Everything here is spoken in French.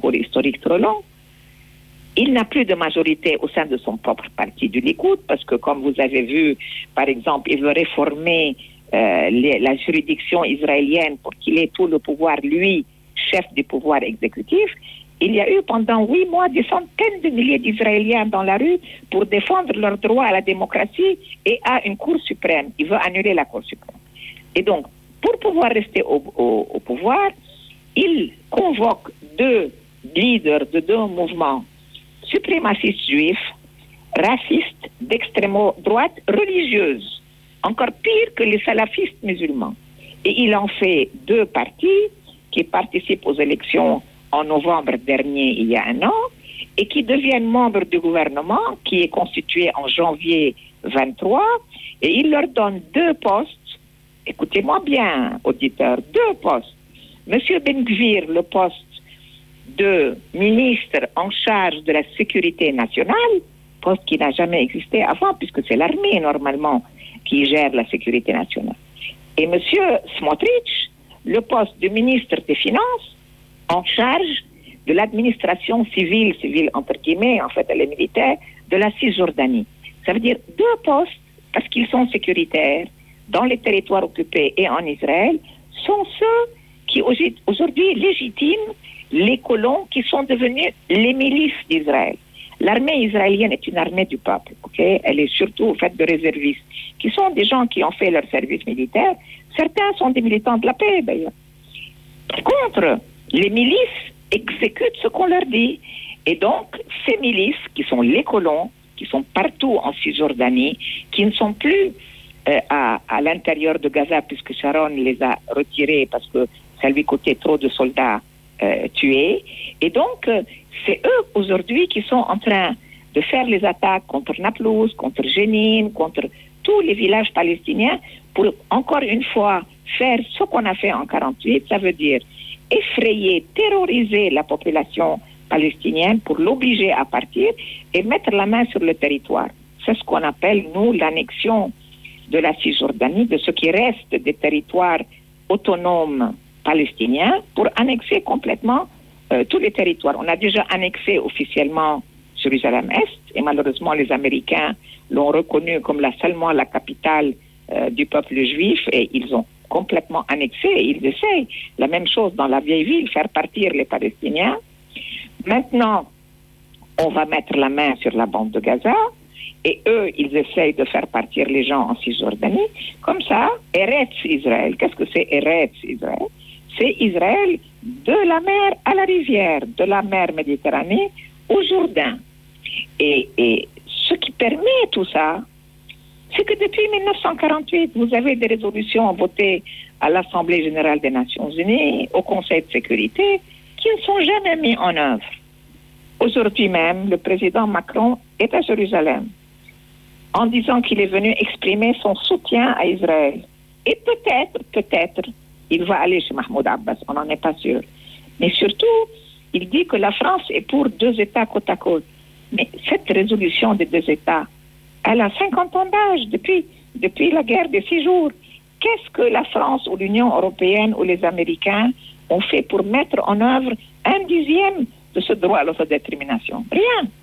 parcours historique trop long. Il n'a plus de majorité au sein de son propre parti du Likoud, parce que, comme vous avez vu, par exemple, il veut réformer la juridiction israélienne pour qu'il ait tout le pouvoir, lui, chef du pouvoir exécutif. Il y a eu pendant 8 mois des centaines de milliers d'Israéliens dans la rue pour défendre leur droit à la démocratie et à une Cour suprême. Il veut annuler la Cour suprême. Et donc, pour pouvoir rester au pouvoir, il convoque 2 leaders de 2 mouvements suprémacistes juifs, racistes, d'extrême droite, religieuses, encore pire que les salafistes musulmans. Et il en fait 2 partis qui participent aux élections en novembre dernier, il y a 1 an, et qui deviennent membres du gouvernement, qui est constitué en janvier 23, et il leur donne 2 postes. Écoutez-moi bien, auditeurs, 2 postes. Monsieur Ben Gvir, le poste de ministre en charge de la sécurité nationale, poste qui n'a jamais existé avant, puisque c'est l'armée, normalement, qui gère la sécurité nationale. Et monsieur Smotrich, le poste de ministre des Finances, en charge de l'administration civile entre guillemets, en fait elle est militaire, de la Cisjordanie. Ça veut dire 2 postes, parce qu'ils sont sécuritaires, dans les territoires occupés et en Israël, sont ceux qui aujourd'hui légitiment les colons qui sont devenus les milices d'Israël. L'armée israélienne est une armée du peuple, okay? Elle est surtout faite de réservistes, qui sont des gens qui ont fait leur service militaire. Certains sont des militants de la paix, d'ailleurs. Par contre, les milices exécutent ce qu'on leur dit. Et donc, ces milices, qui sont les colons, qui sont partout en Cisjordanie, qui ne sont plus à l'intérieur de Gaza, puisque Sharon les a retirés parce que ça lui coûtait trop de soldats tués. Et donc, c'est eux aujourd'hui qui sont en train de faire les attaques contre Naplouse, contre Jenin, contre tous les villages palestiniens, pour encore une fois faire ce qu'on a fait en 1948, ça veut dire effrayer, terroriser la population palestinienne pour l'obliger à partir et mettre la main sur le territoire. C'est ce qu'on appelle, nous, l'annexion de la Cisjordanie, de ce qui reste des territoires autonomes palestiniens, pour annexer complètement tous les territoires. On a déjà annexé officiellement Jérusalem-Est, et malheureusement les Américains l'ont reconnu comme seulement la capitale du peuple juif, et ils ont complètement annexé, et ils essayent la même chose dans la vieille ville, faire partir les Palestiniens. Maintenant, on va mettre la main sur la bande de Gaza, et eux, ils essayent de faire partir les gens en Cisjordanie. Comme ça, Eretz Israël. Qu'est-ce que c'est Eretz Israël? C'est Israël de la mer à la rivière, de la mer Méditerranée au Jourdain. Et ce qui permet tout ça, c'est que depuis 1948, vous avez des résolutions votées à l'Assemblée générale des Nations unies, au Conseil de sécurité, qui ne sont jamais mises en œuvre. Aujourd'hui même, le président Macron est à Jérusalem, en disant qu'il est venu exprimer son soutien à Israël. Et peut-être, il va aller chez Mahmoud Abbas, on n'en est pas sûr. Mais surtout, il dit que la France est pour 2 États côte à côte. Mais cette résolution des 2 États, elle a 50 ans d'âge depuis la guerre des 6 jours. Qu'est-ce que la France ou l'Union européenne ou les Américains ont fait pour mettre en œuvre 1/10 de ce droit à l'autodétermination? Rien.